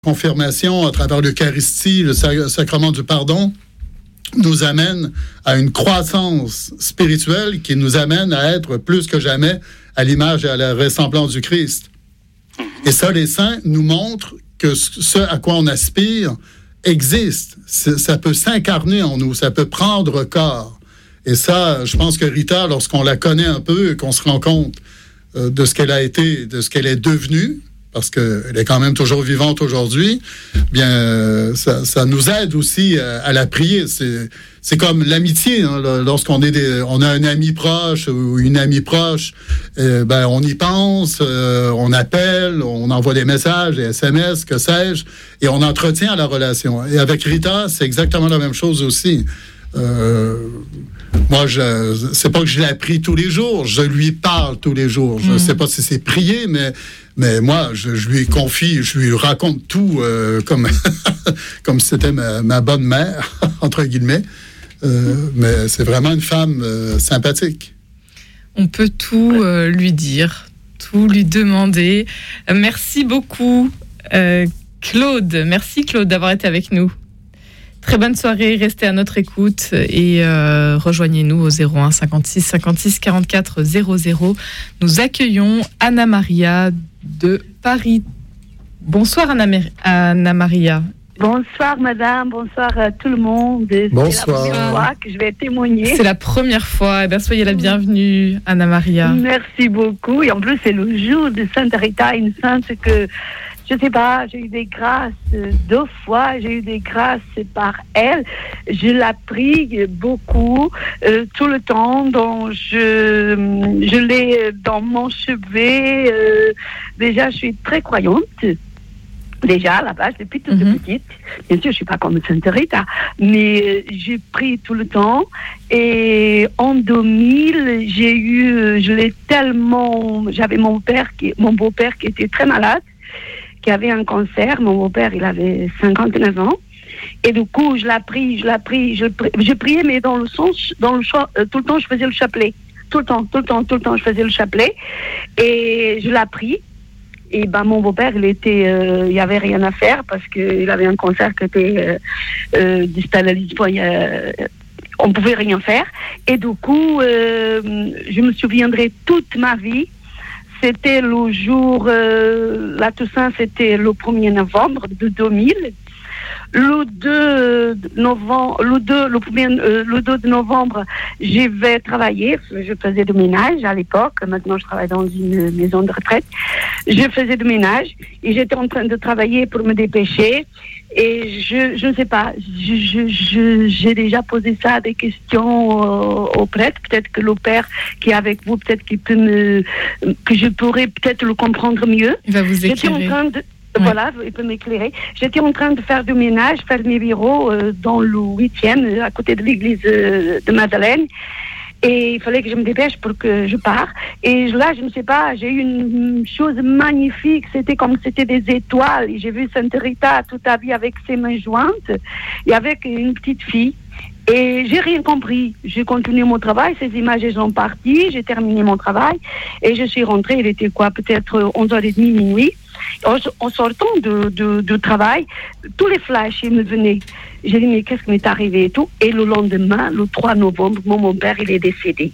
confirmation à travers l'Eucharistie, le sacrement du pardon, nous amène à une croissance spirituelle qui nous amène à être plus que jamais à l'image et à la ressemblance du Christ. Et ça, les saints nous montrent que ce à quoi on aspire existe. Ça peut s'incarner en nous, ça peut prendre corps. Et ça, je pense que Rita, lorsqu'on la connaît un peu et qu'on se rend compte de ce qu'elle a été, de ce qu'elle est devenue, parce qu'elle est quand même toujours vivante aujourd'hui, bien, ça nous aide aussi à la prier. C'est comme l'amitié, hein, lorsqu'on on a un ami proche ou une amie proche, ben, on y pense, on appelle, on envoie des messages, des SMS, que sais-je, et on entretient la relation. Et avec Rita, c'est exactement la même chose aussi. Moi, c'est pas que je l'appris tous les jours, je lui parle tous les jours. Je sais pas si c'est prier, mais moi, je lui confie, je lui raconte tout comme comme si c'était ma bonne mère, entre guillemets. Mais c'est vraiment une femme sympathique. On peut tout lui dire, tout lui demander. Merci beaucoup, Claude. Merci, Claude, d'avoir été avec nous. Très bonne soirée, restez à notre écoute et rejoignez-nous au 01 56 56 44 00. Nous accueillons Anna Maria de Paris. Bonsoir Anna Maria. Bonsoir madame, bonsoir à tout le monde. Bonsoir. C'est la première fois que je vais témoigner. C'est la première fois, soyez la bienvenue Anna Maria. Merci beaucoup, et en plus c'est le jour de Sainte Rita, une sainte que... Je sais pas, j'ai eu des grâces 2 fois, j'ai eu des grâces par elle. Je la prie beaucoup, tout le temps, donc je l'ai dans mon chevet. Déjà, je suis très croyante. Déjà, à la base, depuis toute petite. Bien sûr, je suis pas comme Sainte Rita, mais je prie tout le temps. Et en 2000, j'avais mon beau-père qui était très malade, qui avait un cancer. Mon beau-père, il avait 59 ans. Et du coup, je priais, mais dans le sens, tout le temps, je faisais le chapelet. Tout le temps, je faisais le chapelet. Et je la prie. Et ben, mon beau-père, il y avait rien à faire parce qu'il avait un cancer qui était distal à l'espoir. On pouvait rien faire. Et du coup, je me souviendrai toute ma vie. C'était le jour, la Toussaint, c'était le 1er novembre de 2000. Le 2 de novembre, je vais travailler. Je faisais du ménage à l'époque. Maintenant, je travaille dans une maison de retraite. Je faisais du ménage et j'étais en train de travailler pour me dépêcher. Et je ne sais pas, j'ai déjà posé ça des questions au prêtre. Peut-être que le père qui est avec vous, peut-être qu'il peut que je pourrais peut-être le comprendre mieux. Il va vous éclairer. Voilà, il peut m'éclairer. J'étais en train de faire du ménage, faire mes bureaux dans le 8e, à côté de l'église de Madeleine. Et il fallait que je me dépêche pour que je parte. Et là, je ne sais pas, j'ai eu une chose magnifique. C'était comme si c'était des étoiles. Et j'ai vu Sainte Rita toute la vie avec ses mains jointes et avec une petite fille. Et j'ai rien compris. J'ai continué mon travail. Ces images elles sont parties. J'ai terminé mon travail. Et je suis rentrée. Il était quoi? Peut-être 11h30, minuit. En sortant de travail, tous les flashs ils me venaient. J'ai dit, mais qu'est-ce qui m'est arrivé et tout. Et le lendemain, le 3 novembre, mon père, il est décédé.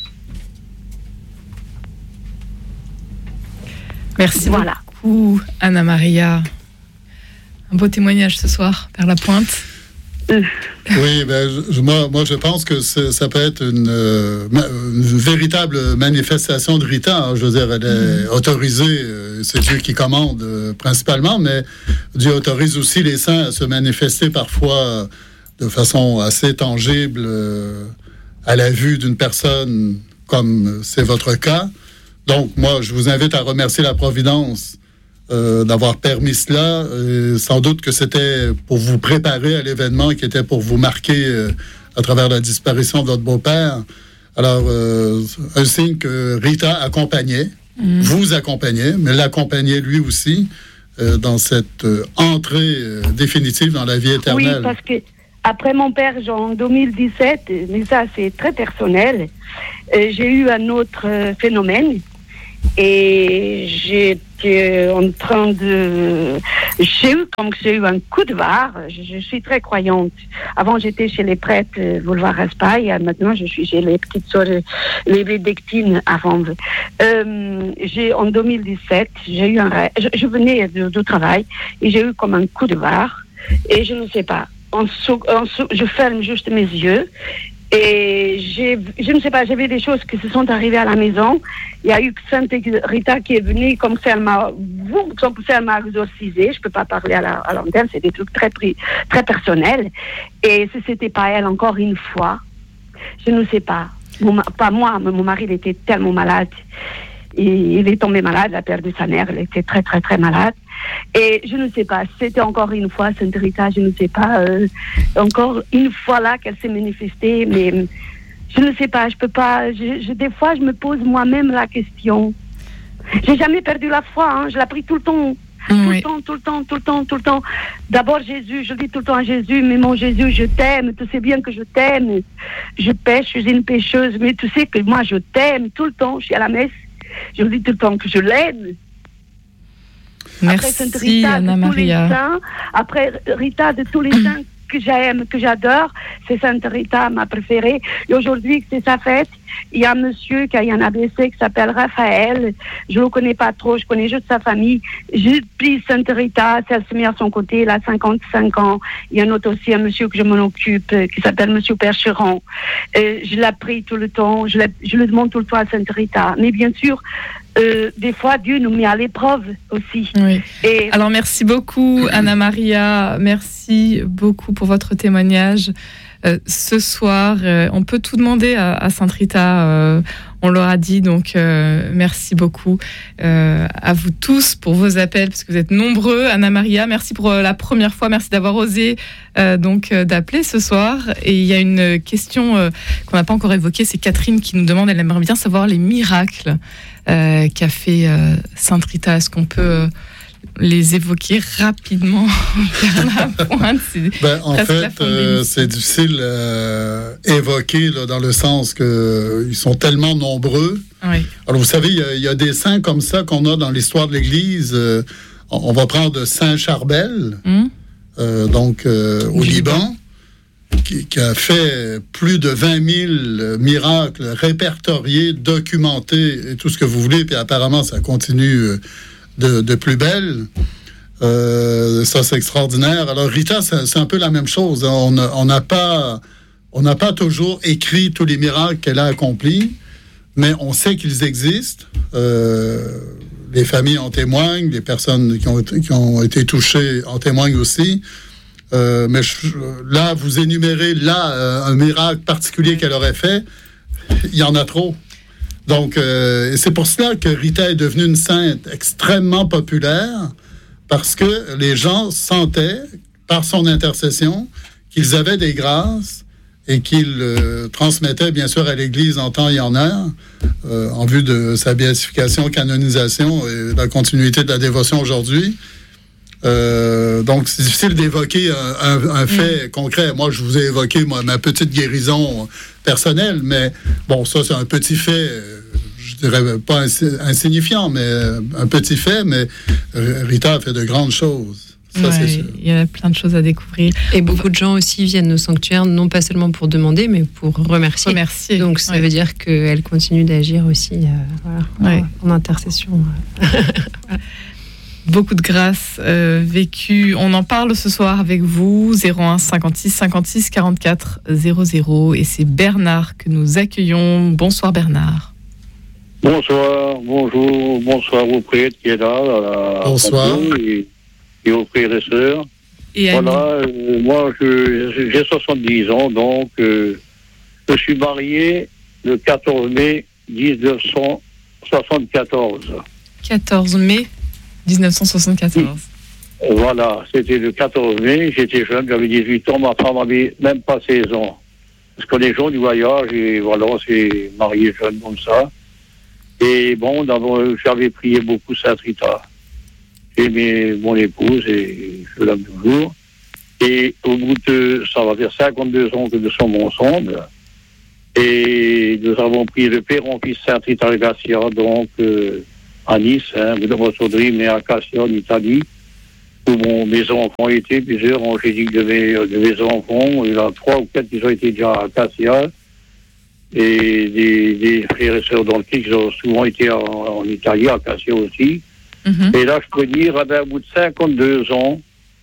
Merci beaucoup, Anna Maria. Un beau témoignage ce soir, vers la pointe. Oui, ben, moi, je pense que ça peut être une véritable manifestation de Rita. Hein. Je veux dire, elle est autorisée, c'est Dieu qui commande principalement, mais Dieu autorise aussi les saints à se manifester parfois de façon assez tangible à la vue d'une personne, comme c'est votre cas. Donc, moi, je vous invite à remercier la Providence d'avoir permis cela. Sans doute que c'était pour vous préparer à l'événement qui était pour vous marquer à travers la disparition de votre beau-père. Alors, un signe que Rita accompagnait, vous accompagnait, mais l'accompagnait lui aussi dans cette entrée définitive dans la vie éternelle. Oui, parce que après mon père, en 2017, mais ça c'est très personnel, j'ai eu un autre phénomène. Et j'étais en train de... J'ai eu un coup de barre. Je suis très croyante. Avant, j'étais chez les prêtres Boulevard Raspail. Maintenant, je suis chez les petites sœurs, les bénédictines avant. En 2017, j'ai eu un rêve. Je venais du travail et j'ai eu comme un coup de barre. Et je ne sais pas. Je ferme juste mes yeux. Et je ne sais pas, j'ai vu des choses qui se sont arrivées à la maison. Il y a eu Sainte Rita qui est venue, comme si elle m'a exorcisée. Je peux pas parler à l'antenne, c'est des trucs très personnels. Et si c'était pas elle encore une fois, je ne sais pas. Pas moi, mon mari, il était tellement malade. Il est tombé malade, il a perdu sa mère, il était très, très, très malade. Et je ne sais pas, c'était encore une fois Sainte Rita, je ne sais pas, encore une fois là qu'elle s'est manifestée, mais je ne sais pas, je peux pas, des fois je me pose moi-même la question. J'ai jamais perdu la foi, hein, je l'ai pris tout le temps. Oui. Tout le temps. D'abord Jésus, je dis tout le temps à Jésus, mais mon Jésus, je t'aime, tu sais bien que je t'aime. Je pêche, je suis une pécheuse, mais tu sais que moi je t'aime tout le temps, je suis à la messe, je dis tout le temps que je l'aime. Merci, après Rita, Anna-Maria. Après Rita, de tous les saints que j'aime, que j'adore, c'est Sainte Rita, ma préférée. Et aujourd'hui, c'est sa fête. Il y a un monsieur qui a eu un ABC qui s'appelle Raphaël. Je ne le connais pas trop, je connais juste sa famille. J'ai pris Sainte Rita, elle se met à son côté, elle a 55 ans. Il y a un autre aussi, un monsieur que je m'en occupe, qui s'appelle Monsieur Percheron. Je l'ai pris tout le temps, je le demande tout le temps à Sainte Rita. Mais bien sûr, des fois, Dieu nous met à l'épreuve aussi. Oui. Alors, merci beaucoup, Anna-Maria. Merci beaucoup pour votre témoignage. Ce soir, on peut tout demander à Sainte Rita. On leur a dit, donc merci beaucoup à vous tous pour vos appels, parce que vous êtes nombreux. Anna-Maria, merci pour la première fois. Merci d'avoir osé d'appeler ce soir. Et il y a une question qu'on n'a pas encore évoquée. C'est Catherine qui nous demande, elle aimerait bien savoir les miracles qu'a fait Sainte Rita. Est-ce qu'on peut les évoquer rapidement vers la pointe? En fait, c'est difficile à évoquer là, dans le sens qu'ils sont tellement nombreux. Oui. Alors, vous savez, il y a des saints comme ça qu'on a dans l'histoire de l'Église. On va prendre Saint Charbel, au Liban, qui a fait plus de 20 000 miracles répertoriés, documentés, et tout ce que vous voulez, puis apparemment, ça continue de plus belle. Ça, c'est extraordinaire. Alors, Rita, c'est un peu la même chose. On n'a pas toujours écrit tous les miracles qu'elle a accomplis, mais on sait qu'ils existent. Les familles en témoignent, les personnes qui ont été touchées en témoignent aussi. Mais là, vous énumérez un miracle particulier qu'elle aurait fait. Il y en a trop. Donc, c'est pour cela que Rita est devenue une sainte extrêmement populaire, parce que les gens sentaient, par son intercession, qu'ils avaient des grâces et qu'ils transmettaient, bien sûr, à l'Église en temps et en heure, en vue de sa béatification, canonisation et la continuité de la dévotion aujourd'hui. Donc, c'est difficile d'évoquer un fait concret. Moi, je vous ai évoqué ma petite guérison personnelle, mais bon, ça, c'est un petit fait, je dirais pas insignifiant, mais un petit fait, mais Rita a fait de grandes choses. Ça, c'est sûr. Il y a plein de choses à découvrir. Et beaucoup de gens aussi viennent au sanctuaire, non pas seulement pour demander, mais pour remercier. Donc, ça veut dire qu'elle continue d'agir aussi en intercession. Beaucoup de grâce vécue. On en parle ce soir avec vous, 01 56 56 44 00. Et c'est Bernard que nous accueillons. Bonsoir Bernard. Bonsoir aux prêtres qui est là. Bonsoir. Et aux frères et sœurs. Et voilà, moi j'ai 70 ans, donc je suis marié le 14 mai 1974. 14 mai 1974. Voilà, c'était le 14 mai, j'étais jeune, j'avais 18 ans, ma femme avait même pas 16 ans. Parce que les gens du voyage, et voilà, on s'est marié jeune comme ça. Et bon, j'avais prié beaucoup Sainte Rita. J'aimais mon épouse et je l'aime toujours. Et au bout de, ça va faire 52 ans que nous sommes ensemble. Et nous avons pris le Père en Fils Sainte Rita Garcia, donc à Nice, de Massonnerie, mais à Cassia, en Italie, où mes enfants étaient, plusieurs, j'ai dit que de mes enfants, il y en a 3 ou 4 qui ont été déjà à Cassia, et des frères et sœurs dans le Christ qui ont souvent été en Italie, à Cassia aussi. Et là, je peux dire, au bout de 52 ans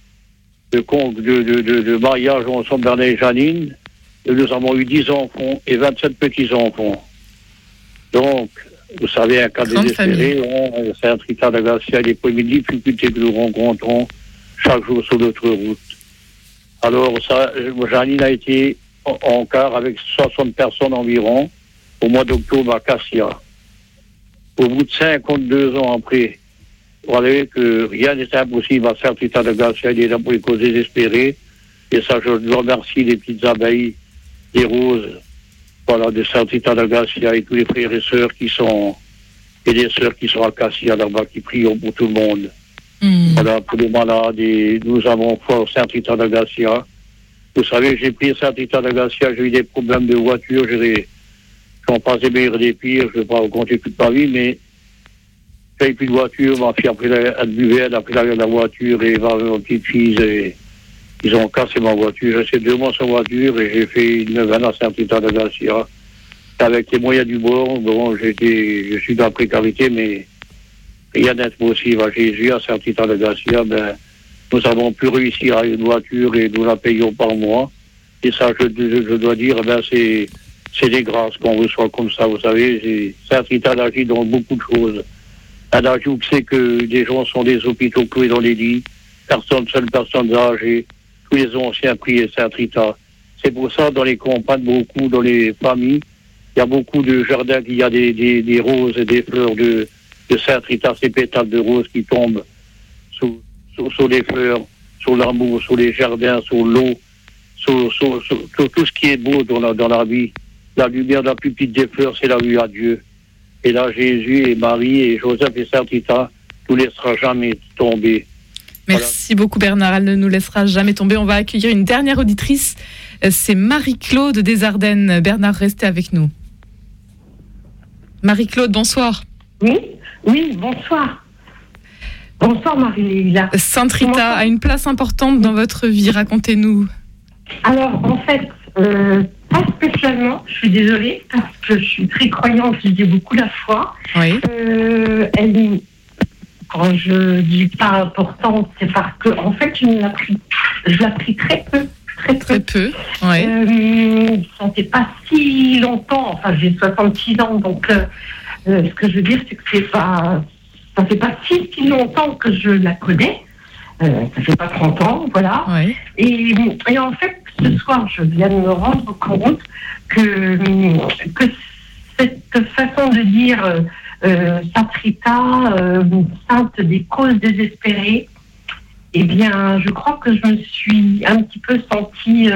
de mariage ensemble, Bernard et Janine, nous avons eu 10 enfants et 27 petits-enfants. Donc, vous savez, un cas désespéré, c'est un Saint-Rita de Garcia, les premières difficultés que nous rencontrons chaque jour sur notre route. Alors, Janine a été en quart avec 60 personnes environ au mois d'octobre à Cassia. Au bout de 52 ans après, vous voyez que rien n'est impossible à Saint-Rita de Garcia, il est là pour les causes désespérées. Et ça, je remercie les petites abeilles, les roses, voilà, de Saint-Rita de Garcia et tous les frères et sœurs et les sœurs qui sont à Cassia là-bas, qui prient pour tout le monde. Voilà, pour les malades, et nous avons fort Saint-Rita de Garcia. Vous savez, j'ai pris Saint-Rita de Garcia, j'ai eu des problèmes de voiture, j'en passais meilleur des pires, je ne vais pas raconter toute ma vie, mais j'ai plus de voiture, ma fille a pris la voiture, et ma petite fille, et ils ont cassé ma voiture. J'ai resté 2 mois sans voiture, et j'ai fait une neuvaine à Saint-Rita de Garcia. Avec les moyens du bord, bon, je suis dans la précarité, mais rien n'est possible à Jésus, à Saint-Rita de Garcia, nous avons pu réussir à une voiture et nous la payons par mois. Et ça, je dois dire, c'est des grâces qu'on reçoit comme ça, vous savez. Saint-Rita agit dans beaucoup de choses. Elle agit où c'est que des gens sont des hôpitaux cloués dans les lits, seules personnes âgées, tous les anciens prient Saint-Rita. C'est pour ça, dans les campagnes, beaucoup, dans les familles, il y a beaucoup de jardins, il y a des roses et des fleurs de Saint-Rita, ces pétales de roses qui tombent sur les fleurs, sur l'amour, sur les jardins, sur l'eau, sur tout ce qui est beau dans la vie. La lumière la plus petite des fleurs, c'est la vue à Dieu. Et là, Jésus et Marie et Joseph et Saint-Rita ne nous laissera jamais tomber. Merci beaucoup Bernard, elle ne nous laissera jamais tomber. On va accueillir une dernière auditrice, c'est Marie-Claude des Ardennes. Bernard, restez avec nous. Marie-Claude, bonsoir. Oui, bonsoir. Bonsoir Marie-Léla. Saint-Rita a une place importante dans votre vie, racontez-nous. Alors, en fait, pas spécialement, je suis désolée, parce que je suis très croyante, je dis beaucoup la foi. Oui. Quand je dis pas importante, c'est parce que, en fait, je l'ai pris très peu. Très peu, oui. Ça fait pas si longtemps, enfin, j'ai 66 ans, donc ce que je veux dire, c'est que ça fait pas si longtemps que je la connais. Ça fait pas 30 ans, voilà. Oui. Et en fait, ce soir, je viens de me rendre compte que cette façon de dire Saint-Rita, sainte des causes désespérées, eh bien, je crois que je me suis un petit peu sentie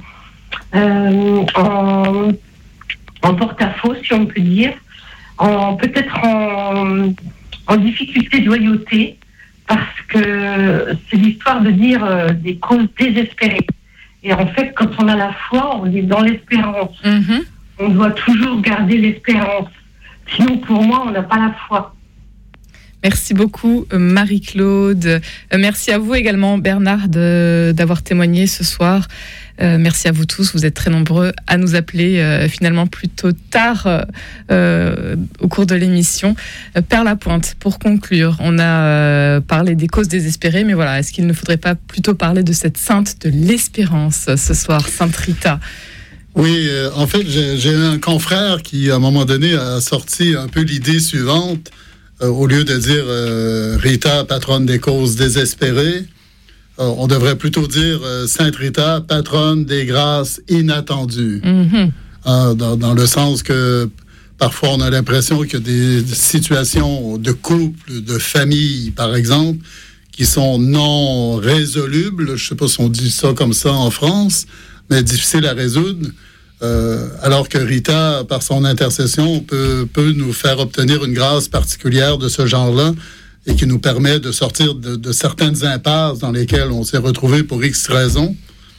en porte-à-faux, si on peut dire, peut-être en difficulté de loyauté, parce que c'est l'histoire de dire des causes désespérées. Et en fait, quand on a la foi, on est dans l'espérance. Mm-hmm. On doit toujours garder l'espérance. Sinon, pour moi, on n'a pas la foi. Merci beaucoup Marie-Claude. Merci à vous également Bernard d'avoir témoigné ce soir. Merci à vous tous, vous êtes très nombreux à nous appeler finalement plutôt tard au cours de l'émission. Père Lapointe, pour conclure, on a parlé des causes désespérées, mais voilà, est-ce qu'il ne faudrait pas plutôt parler de cette sainte de l'espérance ce soir, Sainte Rita ? Oui, en fait, j'ai un confrère qui, à un moment donné, a sorti un peu l'idée suivante. Au lieu de dire Rita, patronne des causes désespérées, on devrait plutôt dire Sainte Rita, patronne des grâces inattendues. Mm-hmm. Dans le sens que parfois on a l'impression qu'il y a des situations de couple, de famille, par exemple, qui sont non résolubles. Je ne sais pas si on dit ça comme ça en France, mais difficiles à résoudre. Alors que Rita, par son intercession, peut nous faire obtenir une grâce particulière de ce genre-là et qui nous permet de sortir de certaines impasses dans lesquelles on s'est retrouvé pour X raisons.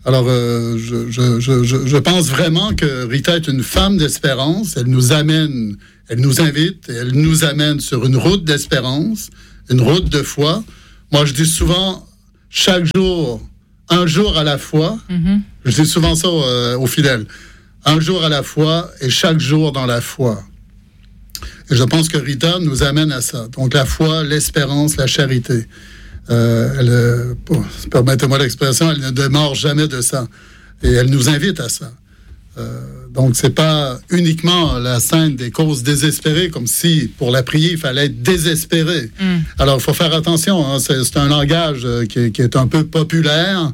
Alors, je pense vraiment que Rita est une femme d'espérance. Elle nous invite, et elle nous amène sur une route d'espérance, une route de foi. Moi, je dis souvent, chaque jour, un jour à la fois. Mm-hmm. Je dis souvent ça aux fidèles. Un jour à la fois et chaque jour dans la foi. Et je pense que Rita nous amène à ça. Donc, la foi, l'espérance, la charité. Permettez-moi l'expression, elle ne démord jamais de ça. Et elle nous invite à ça. Donc, c'est pas uniquement la scène des causes désespérées, comme si, pour la prier, il fallait être désespéré. Alors, il faut faire attention. Hein, c'est un langage qui est un peu populaire,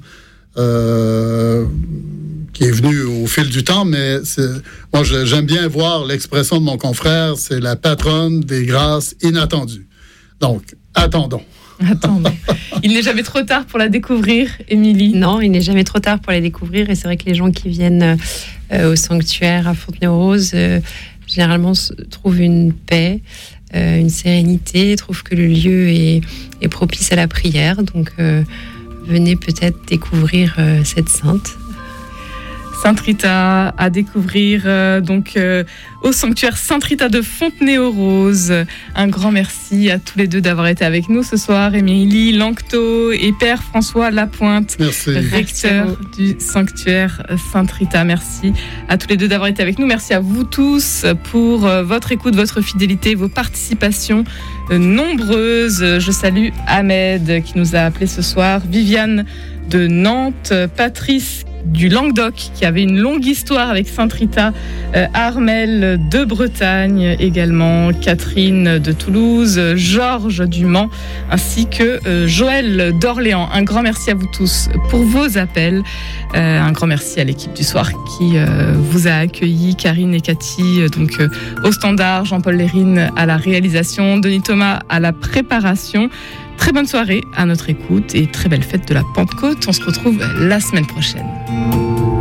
qui est venu au fil du temps, mais moi, j'aime bien voir l'expression de mon confrère, c'est la patronne des grâces inattendues. Donc, attendons. Il n'est jamais trop tard pour la découvrir, Émilie. Non, il n'est jamais trop tard pour la découvrir. Et c'est vrai que les gens qui viennent au sanctuaire à Fontenay-aux-Roses, généralement trouvent une paix, une sérénité, trouvent que le lieu est propice à la prière. Donc, venez peut-être découvrir cette sainte. Sainte Rita à découvrir au sanctuaire Sainte Rita de Fontenay-aux-Roses. Un grand merci à tous les deux d'avoir été avec nous ce soir. Émilie Lanctot et Père François Lapointe, recteur du sanctuaire Sainte Rita. Merci à tous les deux d'avoir été avec nous. Merci à vous tous pour votre écoute, votre fidélité, vos participations nombreuses. Je salue Ahmed qui nous a appelés ce soir, Viviane de Nantes, Patrice du Languedoc, qui avait une longue histoire avec Sainte Rita, Armel de Bretagne également, Catherine de Toulouse, Georges du Mans, ainsi que Joël d'Orléans. Un grand merci à vous tous pour vos appels. Un grand merci à l'équipe du soir qui vous a accueillis, Karine et Cathy au standard, Jean-Paul Lérine à la réalisation, Denis Thomas à la préparation. Très bonne soirée à notre écoute et très belle fête de la Pentecôte. On se retrouve la semaine prochaine.